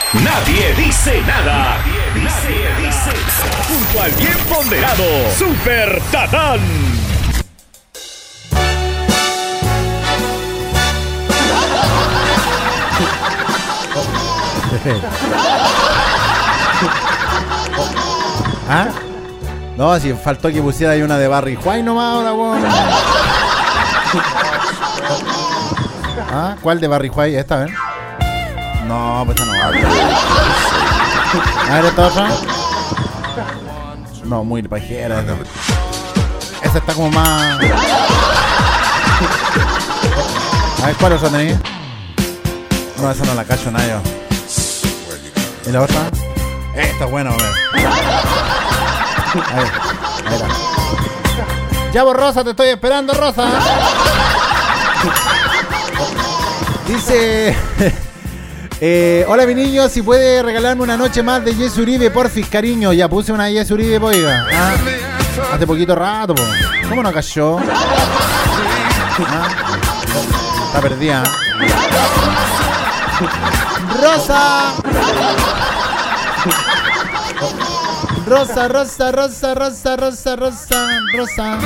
Nadie dice nada. Nadie dice nada. Junto al bien ponderado Super Tatán. ¿Ah? No, si faltó que pusiera ahí una de Barry White nomás ahora, weón. ¿Ah? ¿Cuál de Barry White? ¿Esta, ven? No, pues esta no va. A ver, ¿esta otra? No, muy pajera esa. Esa está como más... A ver, ¿cuál otra tenéis? No, esa no la cacho nada yo. ¿Y la otra? Esta es buena, a ver. Ahí está. Ya vos, Rosa, te estoy esperando, Rosa. Dice... hola, mi niño, si puede regalarme una noche más de Jesse Uribe, porfis, cariño. Ya puse una de Jesse Uribe, oiga. ¿Ah? Hace poquito rato, po. ¿Cómo no cayó? ¿Ah? Está perdida. Rosa. Rosa, Rosa, Rosa, Rosa, Rosa, Rosa, Rosa.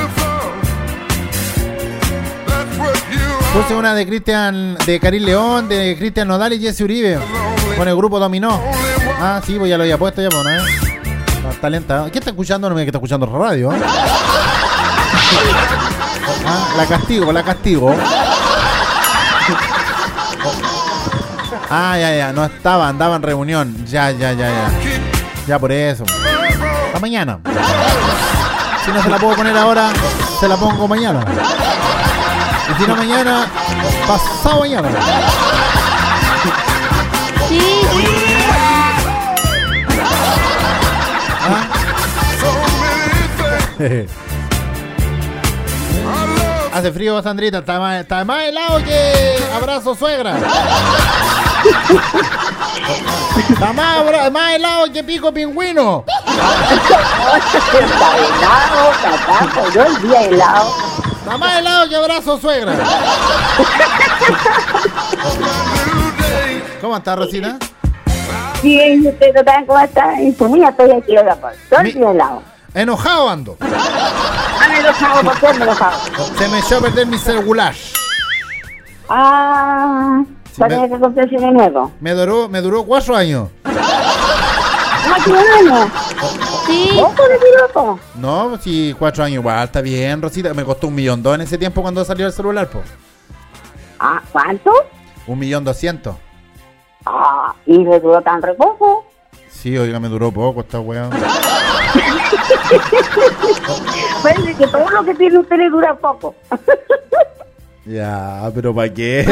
Puse una de Cristian, de Karim León, de Cristian Nodal y Jesse Uribe con el grupo Dominó. Ah, sí, pues ya lo había puesto ya, pues, ¿no? Está lenta. ¿Quién está escuchando? No me que está escuchando radio. Ah, la castigo. Ah, ya, no estaba, andaba en reunión. Ya. Ya por eso. Hasta mañana. Si no se la puedo poner ahora, se la pongo mañana. Y si no mañana, pasado mañana. Sí. ¿Ah? Hace frío, Sandrita. Está más helado que abrazo suegra. Está más helado que pico pingüino. Está helado, catajo, yo el día helado. Está más helado que abrazo suegra. ¿Cómo está, Rosita? Bien, ¿usted cómo está? Y pues mira, estoy aquí, oiga, pues, todo el día helado. Enojado ando. Me enojado, ¿por qué me enojado? Se me echó a perder mi celular. Parece que compré uno nuevo. Me duró 4 años. ¿Cómo que un año? Sí. ¿Poco de piloto? No, si 4 años igual, está bien, Rosita. Me costó 1.200.000 en ese tiempo cuando salió el celular, po. ¿Cuánto? 1.200.000. ¿Y le duró tan poco? Sí, oiga, me duró poco esta weá. Parece que todo lo que tiene usted le dura poco. Ya, pero ¿para qué?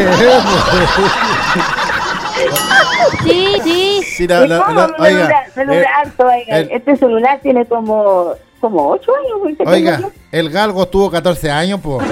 Sí. Sí, Oiga, este celular tiene como 8 años. Oiga, el galgo tuvo 14 años, po.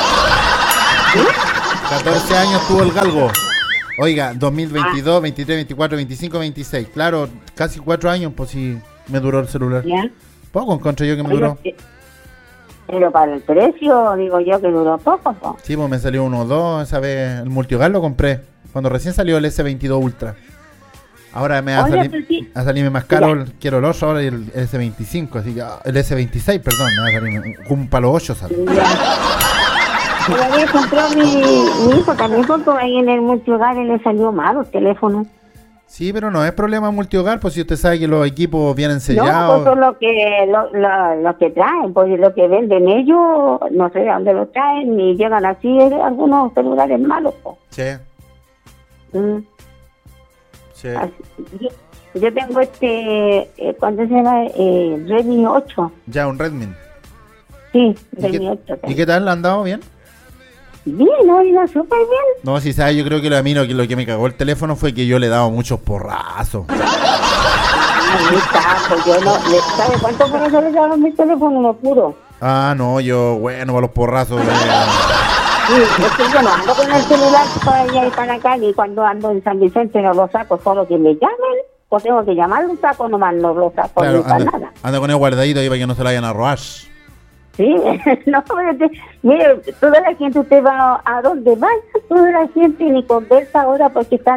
14 años tuvo el galgo. Oiga, 2022, 23, 24, 25, 26. Claro, casi 4 años, pues sí, me duró el celular. ¿Ya? Poco encontré yo que me duró. Pero para el precio, digo yo que duró poco, po. Sí, pues me salió 1.2, esa vez el multihogar lo compré. Cuando recién salió el S22 Ultra. Ahora me va a salirme más caro, quiero el otro ahora y el S25, así que el S26, perdón, me va a salir un palo 8 sale. Pero había comprado mi hijo también, porque ahí en el multihogar le salió mal el teléfono. Sí, pero no es problema multihogar, pues si usted sabe que los equipos vienen sellados. No, pues lo que traen, pues lo que venden ellos, no sé de dónde lo traen, y llegan así algunos celulares malos, pues. Sí. Sí. Así, yo tengo ¿cuánto se llama? Redmi 8. Ya, un Redmi. Sí, Redmi 8. ¿Y qué tal? ¿Le han dado bien? Bien, oiga, súper bien. No, si sabes, yo creo que lo que me cagó el teléfono fue que yo le he dado muchos porrazos. Ahí está, pues yo no, ¿sabe cuánto por eso le daban mi teléfono? No puro. No, yo, bueno, para los porrazos. Sí, es que yo no ando con el celular para allá y para acá, y cuando ando en San Vicente no lo saco, solo que me llamen, pues tengo que llamar un saco, nomás no lo saco, claro, ni para nada. Anda con el guardadito ahí para que no se lo vayan a robar. Sí, no, mire, toda la gente, usted va a donde va, toda la gente ni conversa ahora porque están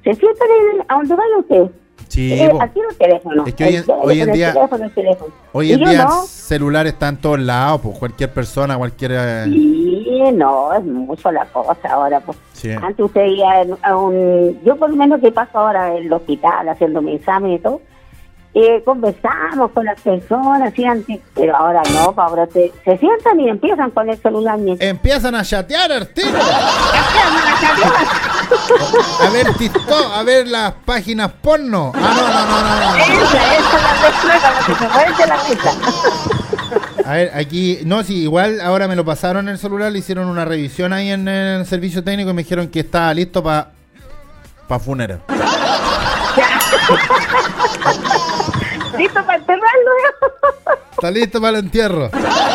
se sientan a donde vaya usted. Sí, po. Aquí el teléfono. Es que hoy en día, el teléfono. hoy Y en yo día no. el celular está en todos lados, pues cualquier persona, cualquier... Sí, no, es mucho la cosa ahora. Pues. Sí. Antes usted iba a un... Yo por lo menos que paso ahora en el hospital haciendo mi examen y todo, conversamos con las personas, ¿sí? Antes, pero ahora no, pues ahora se sientan y empiezan con el celular. Empiezan a chatear, Arturo. A ver TikTok, a ver las páginas porno. No. Esa es la respuesta, lo que se mueve de la risa. A ver, aquí, no, sí, igual ahora me lo pasaron en el celular, le hicieron una revisión ahí en el servicio técnico y me dijeron que estaba listo para funeral. ¿Listo para enterrarlo? Está listo para el entierro.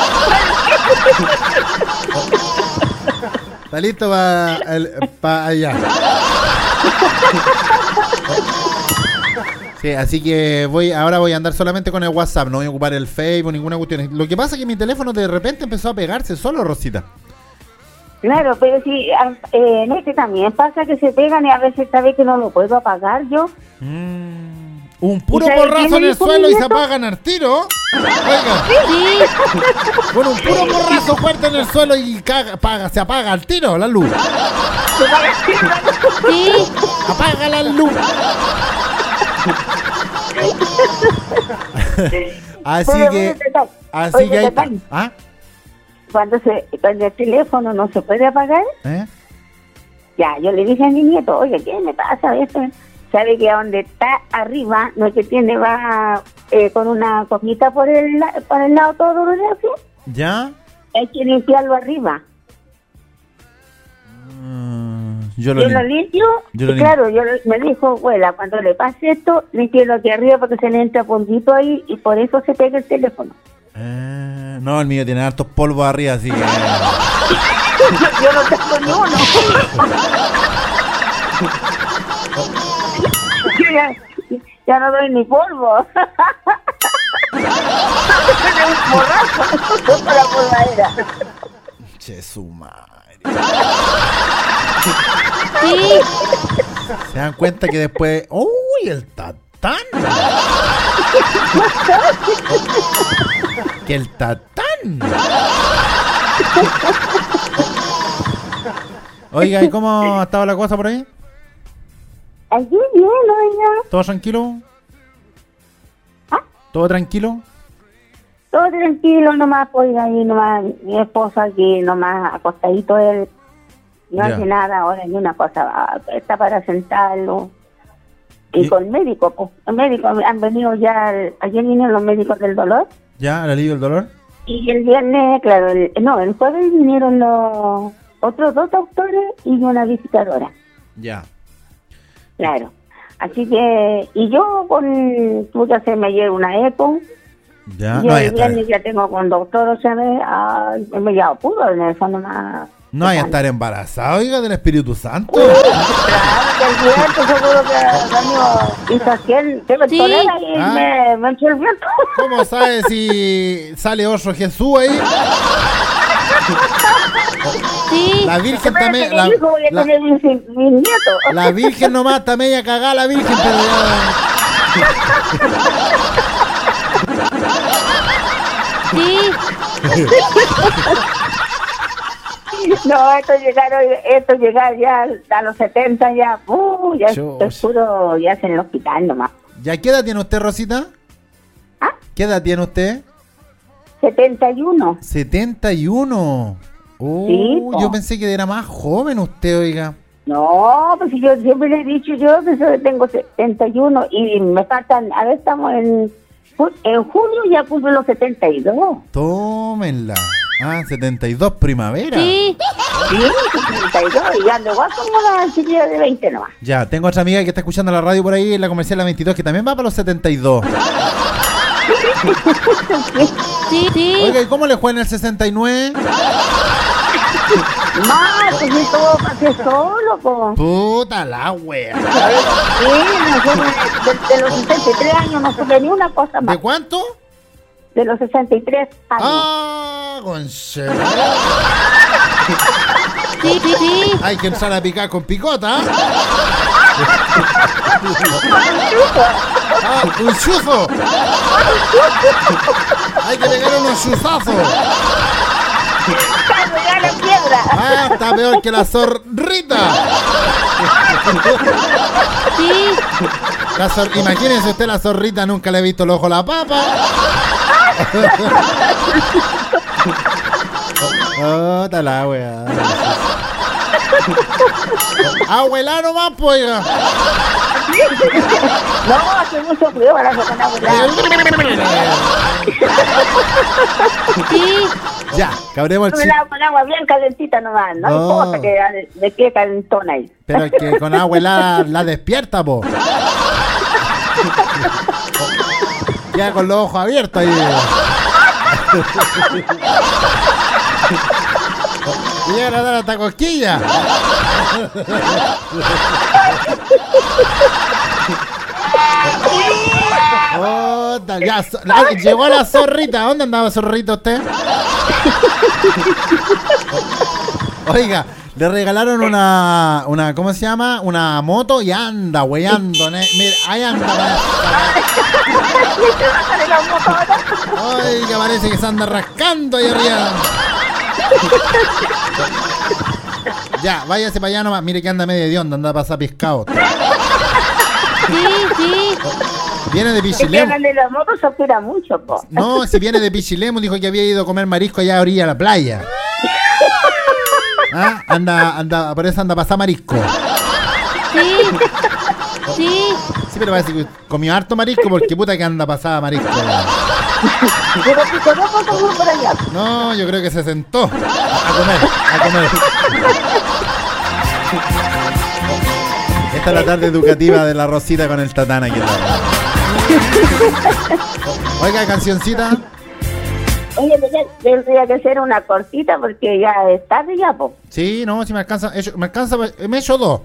Está listo para allá. Sí, así que ahora voy a andar solamente con el WhatsApp, no voy a ocupar el Facebook, ninguna cuestión. Lo que pasa es que mi teléfono de repente empezó a pegarse solo, Rosita. Claro, pero sí, en este también pasa que se pegan y a veces sabe que no lo puedo apagar yo. Un puro ¿Y sabe porrazo quién en me el dijo suelo mi y se nieto? apagan al tiro. Oiga. Bueno, un puro porrazo fuerte en el suelo y se apaga al tiro la luz. Sí. Apaga la luz. Así Pero que oye, ahí está. detalle. ¿Ah? Cuando el teléfono no se puede apagar, ¿Eh? ya, yo le dije a mi nieto, oye, ¿qué me pasa esto? Sabe que donde está arriba, no es que tiene, va con una cosita por el lado todo así, ¿Ya? hay que limpiarlo arriba. Yo Yo lo limpio, y claro, me dijo, abuela, cuando le pase esto, límpielo aquí arriba porque se le entra polvito ahí y por eso se pega el teléfono. No, el mío tiene hartos polvos arriba, así que... Yo no tengo ni uno. Yo ya no doy ni polvo. Un borracho para la polvadera. Che, su madre. Sí. Se dan cuenta que después... ¡Uy, el tatán! ¡Que el tatán! Oiga, ¿y cómo ha estado la cosa por ahí? Allí bien, oiga. ¿Todo tranquilo? ¿Ah? ¿Todo tranquilo? Todo tranquilo, nomás, oiga, ahí nomás, mi esposo aquí nomás acostadito él. No Ya. hace nada ahora, ni una cosa, está para sentarlo. Y con el médico, pues, el médico, han venido ya, ayer vinieron los médicos del dolor. ¿Ya? ¿El alivio del dolor? Y el viernes, claro, el jueves vinieron los otros 2 doctores y una visitadora. Ya. Claro. Así que, y yo tuve que hacerme ayer una eco. Ya. Y No, el viernes ya tengo con doctor, o sea, me he llevado puro en eso nomás. no hay a estar embarazado, oiga, del Espíritu Santo. Claro, que el viento seguro que el año hizo aquel, que me Sí. tolera y me echó el viento. ¿Cómo sabe si sale otro Jesús ahí? Sí. La Virgen Espérate también... que mi hijo voy a tener mis nietos. La Virgen nomás está media cagada, la Virgen, pero Sí. No, esto llegar ya a los 70 ya, ya es puro, ya es en el hospital nomás. ya. ¿Ya qué edad tiene usted, Rosita? ¿Ah? ¿Qué edad tiene usted? 71. 71. Sí, po. Yo pensé que era más joven usted, oiga. No, pues yo siempre le he dicho yo que tengo 71 y me faltan, a ver, estamos en junio ya cumplo los 72. Tómenla. 72 primavera. Sí. Sí, 72 y ando igual como una chiquilla de 20 nomás. Ya, tengo otra amiga que está escuchando la radio por ahí en la comercial La 22 que también va para los 72. Sí. Sí. Oiga, ¿y cómo le fue en el 69? Más, pues yo todo pasé solo, pues. Puta la wea. Sí, nosotros de los 63 años no supe ni una cosa más. ¿De cuánto? De los 63 años. Conche. Sí. Hay que entrar a picar con picota. Ah, un chuzo. Hay que pegar unos chuzazos. ¡Me la piedra! Ah, está peor que la zorrita. Sí. Imagínese usted, la zorrita nunca le he visto el ojo a la papa. Oh, está la wea. Abuela nomás, pues. Oiga. No, hace mucho frío para que con abuela. Sí. Ya, cabremos el chiste. Con agua bien calentita nomás, no importa que de qué calentona ahí. Pero es que con agua la despierta, po. Ya con los ojos abiertos ahí. Y llega a dar hasta cosquilla. Oh, ya, llegó la zorrita. ¿Dónde andaba zorrita usted? Oiga, le regalaron una ¿cómo se llama? Una moto y anda weyando, mira, ahí anda. Oiga, parece que se anda rascando ahí arriba. Ya, váyase para allá nomás. Mire que anda medio de onda, anda a pasar pescado. Sí. Viene de Es que Pichilemu. de la moto se opera mucho, po. No, si viene de Pichilemu, dijo que había ido a comer marisco allá a orilla de la playa. ¿Ah? Anda, por eso anda a pasar marisco. Sí. Sí. Sí, pero parece que comió harto marisco porque puta que anda pasada marisco. Pero si conozco como por allá. No, yo creo que se sentó a comer. Esta es la tarde educativa de la Rosita con el Tatán aquí en la radio. Oiga, cancioncita. Oye, tendría que ser una cortita porque ya es tarde ya, po. Sí, no, si me alcanza, me he hecho dos.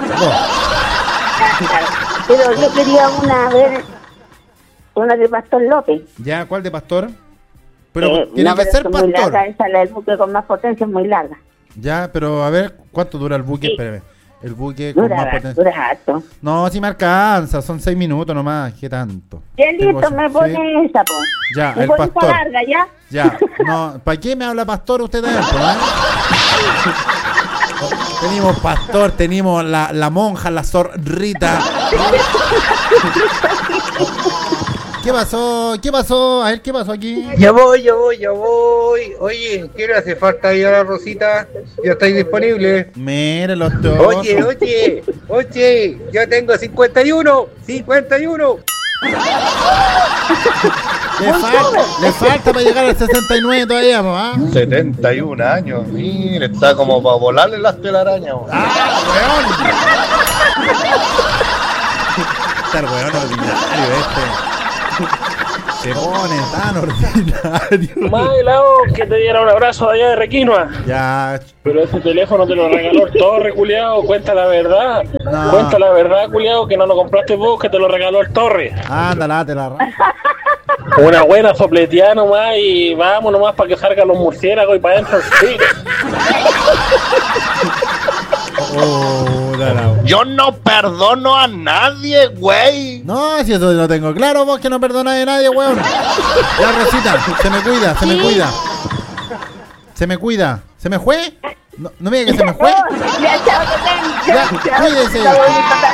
Pero yo quería una de Pastor López. Ya, ¿cuál de Pastor? Pero tiene no, que pero ser es muy Pastor. larga, esa la del buque con más potencia es muy larga. Ya, pero a ver, ¿cuánto dura el buque? Sí. Espérame. El buque con más potencia. Dura harto. No, si me alcanza, son 6 minutos nomás, ¿qué tanto? Ya listo, Tengo- me sí. pone esa, po. Ya, Me el pone Pastor. esa larga, ¿ya? Ya, no, ¿para qué me habla Pastor usted también? Tenemos Pastor, tenemos la monja, la zorrita. ¿Qué pasó? ¿Qué pasó? A ver, ¿qué pasó aquí? Ya voy. Oye, ¿qué le hace falta ahí a la Rosita? ¿Ya estáis disponibles? Mire los dos. Oye, ya tengo 51. Le falta para llegar al 69 todavía, po, ¿ah? 71 años, mire, está como para volarle las telarañas. ¡Ah, weón! Estar weón ordinario este. Se pone tan ordinario. Más helado que te diera un abrazo allá de Requinoa. Ya, Pero ese teléfono te lo regaló el Torre, culiao. Cuenta la verdad. No. Cuenta la verdad, culiao, que no lo compraste vos, que te lo regaló el Torre. ándala, te la Una buena sopleteada nomás y vamos nomás para que salgan los murciélagos y para adentro. Sí. Oh, dale. Yo no perdono a nadie, güey. No, si eso lo tengo claro, vos que no perdonáis a nadie, weón. Ya, Rosita, se me cuida. ¿Se me fue? No me diga que se me fue. Ya, chao, Ya, cuídese. Saludos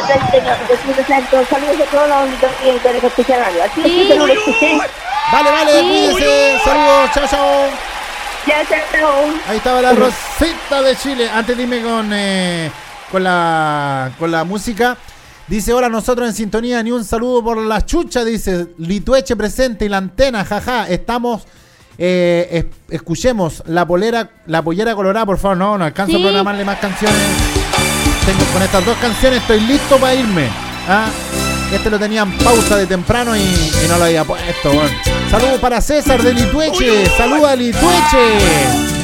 a todos los que escuchan radio. Así Sí. que no lo escuché. Vale, cuídese. Saludos, chao. Ya, chao. Ahí estaba la Rosita de Chile. Antes dime con la música. Dice, hola, nosotros en sintonía, ni un saludo por la chucha, dice, Litueche presente y la antena, jaja, estamos, escuchemos la pollera colorada, por favor, no alcanzo a programarle más canciones. Con estas dos canciones estoy listo para irme. Este lo tenía en pausa de temprano y no lo había puesto, bueno. Saludos para César de Litueche, saluda a Litueche.